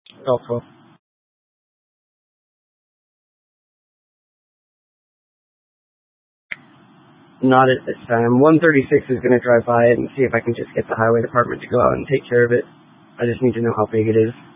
Helpful. Not at this time. 136 is going to drive by it and see if I can just get the highway department to go out and take care of it. I just need to know how big it is.